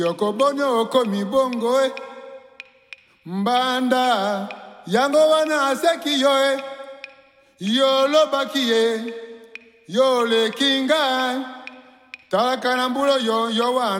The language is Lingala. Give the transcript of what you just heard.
Yoko bonyo oko mi bongo mbanda yango wana seki yo yo lo bakie yo le kinga talaka na mbulo yo wana